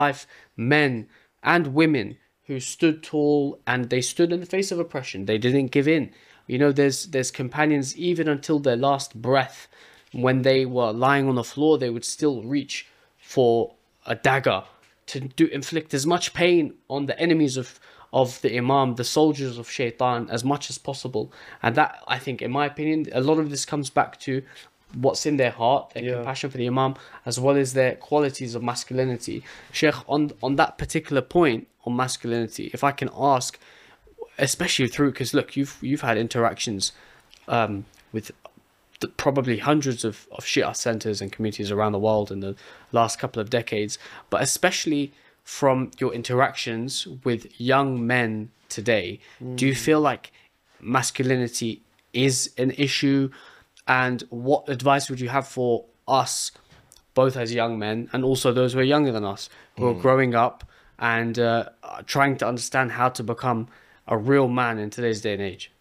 life, men and women who stood tall and they stood in the face of oppression. They didn't give in. You know, there's companions even until their last breath. When they were lying on the floor, they would still reach for a dagger to inflict as much pain on the enemies of the Imam, the soldiers of Shaitan, as much as possible. And that, I think, in my opinion, a lot of this comes back to what's in their heart, their compassion for the Imam, as well as their qualities of masculinity. Sheikh, on that particular point on masculinity, if I can ask, especially through, because look, you've had interactions with probably hundreds of Shia centers and communities around the world in the last couple of decades, but especially from your interactions with young men today, do you feel like masculinity is an issue? And what advice would you have for us, both as young men and also those who are younger than us, who are growing up and trying to understand how to become a real man in today's day and age?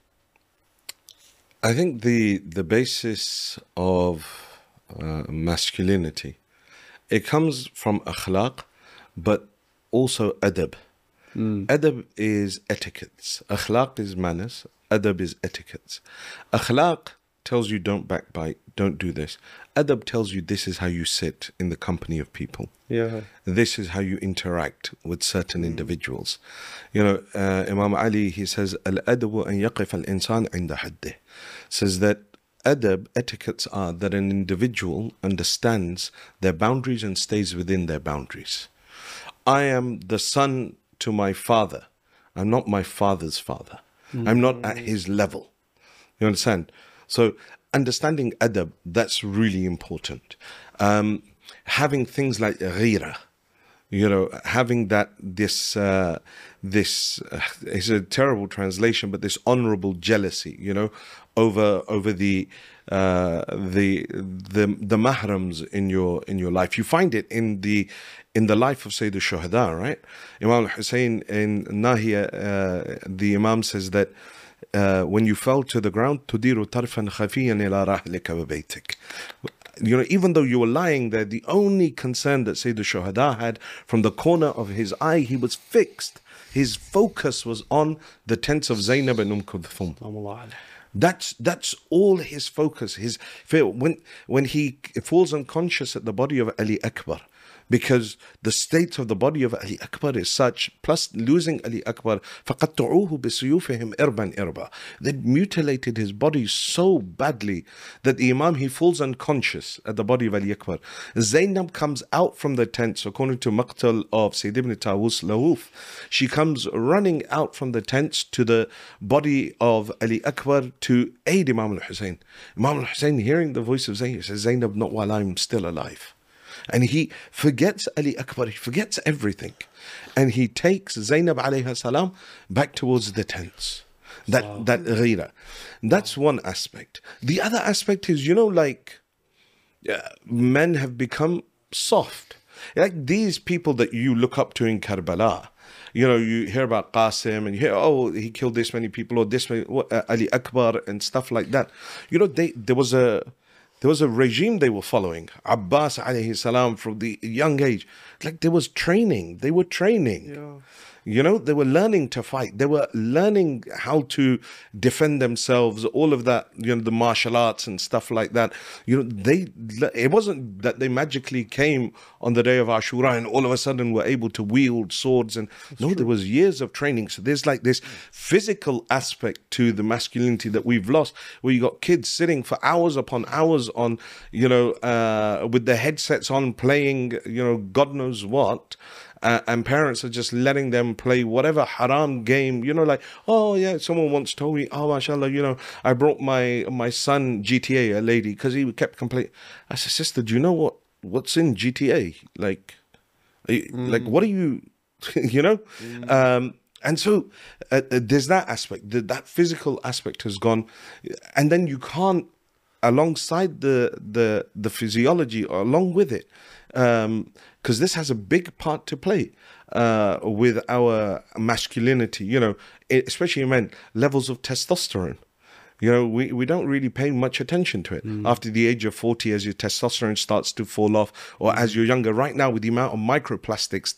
I think the basis of masculinity, it comes from akhlaq, but also adab. Adab is etiquettes. Akhlaq is manners. Adab is etiquettes. Akhlaq tells you don't backbite, don't do this. Adab tells you this is how you sit in the company of people. Yeah. This is how you interact with certain individuals. You know, Imam Ali, he says, Al-adabu an yaqif al-insan inda haddih. Says that adab, etiquettes are that an individual understands their boundaries and stays within their boundaries. I am the son to my father. I'm not my father's father. I'm not at his level. You understand? So understanding adab, that's really important. Having things like ghira, you know, having that, this is a terrible translation, but this honorable jealousy, you know, over the mahrams in your life. You find it in the life of Sayyid al-Shuhada, right? Imam al-Hussein in Nahiya, the Imam says that when you fell to the ground, تُدِيرُ طَرْفًا خَفِيًّا إِلَى رَحْلِكَ وَبَيْتِكَ. You know, even though you were lying there, the only concern that Sayyid al-Shuhada had, from the corner of his eye, he was fixed. His focus was on the tents of Zainab and Kulthum. That's all his focus. His fear. When he falls unconscious at the body of Ali Akbar, because the state of the body of Ali Akbar is such, plus losing Ali Akbar, فَقَطَّعُوهُ بِسُيُوفِهِمْ إِرْبًا إِرْبًا. They mutilated his body so badly that the Imam, he falls unconscious at the body of Ali Akbar. Zainab comes out from the tents, according to Maqtal of Sayyid ibn Tawus Lawuf. She comes running out from the tents to the body of Ali Akbar to aid Imam al-Hussein. Imam al-Hussein, hearing the voice of Zainab, says, Zainab, not while I'm still alive. And he forgets Ali Akbar, he forgets everything. And he takes Zainab alayha salam back towards the tents. That ghira. That's one aspect. The other aspect is, you know, like men have become soft. Like these people that you look up to in Karbala. You know, you hear about Qasim and you hear, oh, he killed this many people, or this many, Ali Akbar and stuff like that. You know, there was a regime they were following. Abbas alayhi salam, from the young age. Like there was training. They were training. Yeah. You know, they were learning to fight. They were learning how to defend themselves, all of that, you know, the martial arts and stuff like that. You know, it wasn't that they magically came on the day of Ashura and all of a sudden were able to wield swords. And there was years of training. So there's like this physical aspect to the masculinity that we've lost, where you got kids sitting for hours upon hours on, you know, with their headsets on, playing, you know, God knows what. And parents are just letting them play whatever haram game, you know, like, oh yeah, someone once told me, oh mashallah, you know, I brought my son GTA, a lady, because he kept complaining. I said, sister, do you know what's in GTA? Like, like what are you, you know? And so there's that aspect, that physical aspect has gone, and then you can't, alongside the physiology, or along with it, because this has a big part to play with our masculinity, you know, especially in men, levels of testosterone. You know, we don't really pay much attention to it. After the age of 40, as your testosterone starts to fall off, or as you're younger, right now with the amount of microplastics